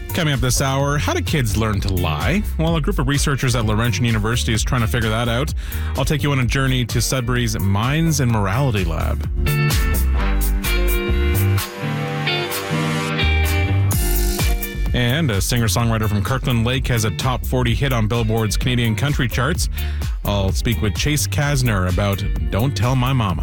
Coming up this hour, how do kids learn to lie? Well, a group of researchers at Laurentian University is trying to figure that out. I'll take you on a journey to Sudbury's Minds and Morality Lab. And a singer-songwriter from Kirkland Lake has a top 40 hit on Billboard's Canadian country charts. I'll speak with Chase Kasner about Don't Tell My Mama.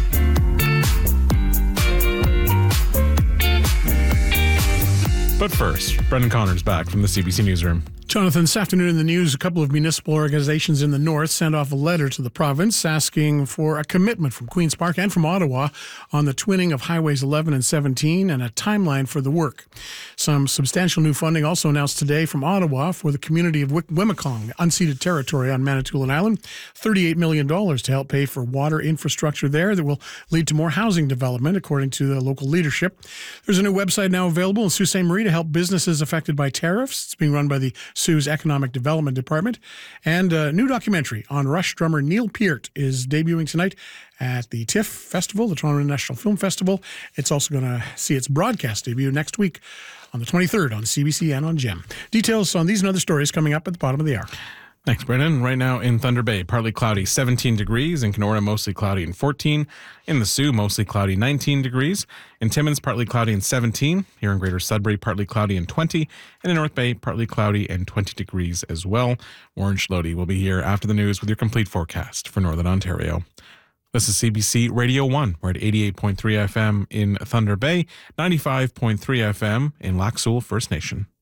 But first, Brendan Connor's back from the CBC Newsroom. Jonathan, this afternoon in the news, a couple of municipal organizations in the north sent off a letter to the province asking for a commitment from Queen's Park and from Ottawa on the twinning of Highways 11 and 17 and a timeline for the work. Some substantial new funding also announced today from Ottawa for the community of Wimicong, unceded territory on Manitoulin Island, $38 million to help pay for water infrastructure there that will lead to more housing development, according to the local leadership. There's a new website now available in Sault Ste. Marie to help businesses affected by tariffs. It's being run by the Sioux's Economic Development Department. And a new documentary on Rush drummer Neil Peart is debuting tonight at the TIFF Festival, the Toronto International Film Festival. It's also going to see its broadcast debut next week on the 23rd on CBC and on GEM. Details on these and other stories coming up at the bottom of the hour. Thanks, Brendan. Right now in Thunder Bay, partly cloudy, 17 degrees. In Kenora, mostly cloudy and 14. In the Sioux, mostly cloudy, 19 degrees. In Timmins, partly cloudy and 17. Here in Greater Sudbury, partly cloudy and 20. And in North Bay, partly cloudy and 20 degrees as well. Warren Schlody will be here after the news with your complete forecast for Northern Ontario. This is CBC Radio 1. We're at 88.3 FM in Thunder Bay, 95.3 FM in Lac Seul First Nation.